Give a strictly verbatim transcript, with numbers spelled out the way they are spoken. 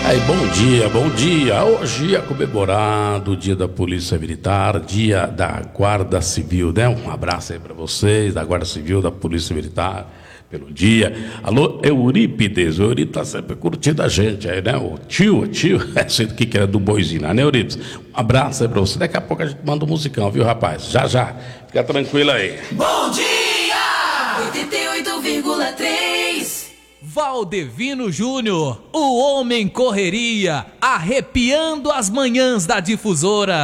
Aí, bom dia, bom dia. Hoje é comemorado o Dia da Polícia Militar, Dia da Guarda Civil, né? Um abraço aí para vocês, da Guarda Civil, da Polícia Militar, pelo dia. Alô, Eurípides, o Eurípides tá sempre curtindo a gente aí, né? O tio, o tio, é sendo que era do Boizinho, né, Eurípides? Um abraço aí para você. Daqui a pouco a gente manda um musicão, viu, rapaz? Já, já. Fica tranquilo aí. Bom dia! oitenta e oito vírgula três Valdevino Júnior, o homem correria, arrepiando as manhãs da Difusora.